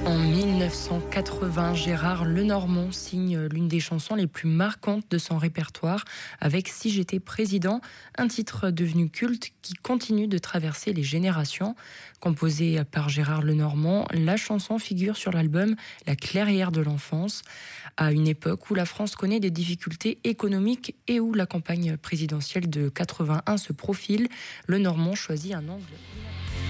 En 1980, Gérard Lenormand signe l'une des chansons les plus marquantes de son répertoire avec Si j'étais président, un titre devenu culte qui continue de traverser les générations. Composée par Gérard Lenormand, la chanson figure sur l'album La clairière de l'enfance, à une époque où la France connaît des difficultés économiques et où la campagne présidentielle de 81 se profile. Lenormand choisit un angle